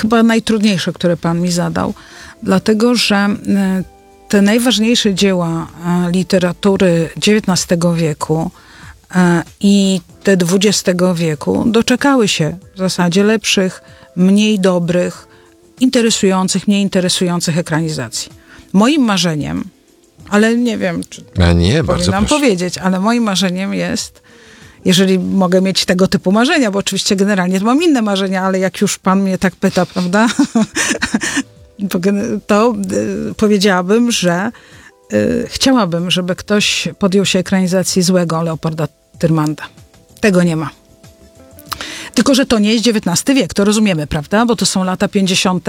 chyba najtrudniejsze, które pan mi zadał, dlatego że te najważniejsze dzieła literatury XIX wieku i te XX wieku doczekały się w zasadzie lepszych, mniej dobrych, interesujących, mniej interesujących ekranizacji. Moim marzeniem, ale nie wiem, czy powinnam powiedzieć, ale moim marzeniem jest, jeżeli mogę mieć tego typu marzenia, bo oczywiście generalnie to mam inne marzenia, ale jak już pan mnie tak pyta, prawda, to powiedziałabym, że chciałabym, żeby ktoś podjął się ekranizacji Złego Leopolda Tyrmanda. Tego nie ma. Tylko że to nie jest XIX wiek, to rozumiemy, prawda? Bo to są lata 50.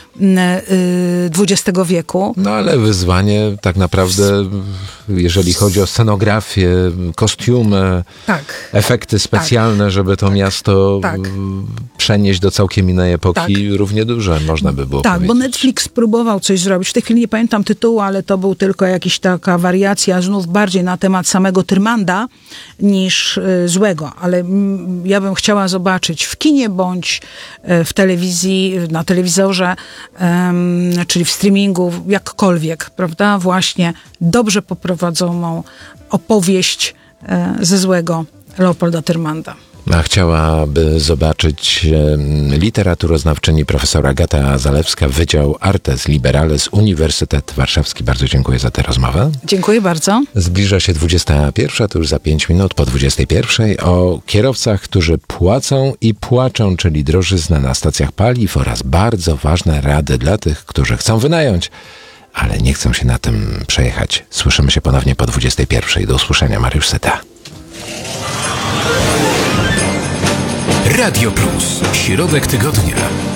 XX wieku. No ale wyzwanie tak naprawdę, jeżeli chodzi o scenografię, kostiumy, efekty specjalne, żeby to miasto przenieść do całkiem innej epoki, równie duże, można by było powiedzieć. Bo Netflix próbował coś zrobić. W tej chwili nie pamiętam tytułu, ale to był tylko jakaś taka wariacja, znów bardziej na temat samego Tyrmanda niż Złego. Ale ja bym chciała zobaczyć w kinie bądź w telewizji, na telewizorze, czyli w streamingu, jakkolwiek, prawda? Właśnie dobrze poprowadzoną opowieść ze Złego Leopolda Tyrmanda. A chciałaby zobaczyć literaturoznawczyni profesor Agata Zalewska, Wydział Artes Liberales, Uniwersytet Warszawski. Bardzo dziękuję za tę rozmowę. Dziękuję bardzo. Zbliża się 21, to już za 5 minut po 21. O kierowcach, którzy płacą i płaczą, czyli drożyzna na stacjach paliw oraz bardzo ważne rady dla tych, którzy chcą wynająć, ale nie chcą się na tym przejechać. Słyszymy się ponownie po 21. Do usłyszenia, Mariusz Seta. Radio Plus. Środek tygodnia.